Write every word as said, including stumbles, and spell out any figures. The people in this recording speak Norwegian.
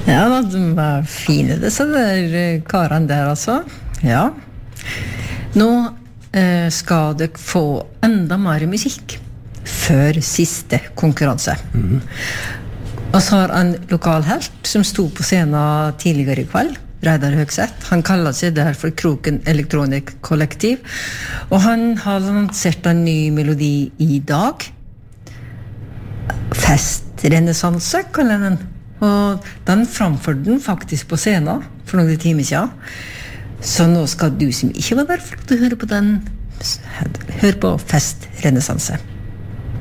Ja, de var fine disse der karene der altså. Ja. Nå eh, skal dere få enda mer musikk før siste konkurranse. Mm-hmm. Og så har en lokal helt som sto på scenen tidligere i kveld, Reidar Høgseth. Han kaller seg det her for Kroken Elektronik Kollektiv. Og han har lansert en ny melodi i dag. Festrenessanse, kaller den. Og den framførte den faktisk på scenen for noen timer siden. Så nå skal du som ikke var der for å høre på den, høre på Festrenessanse.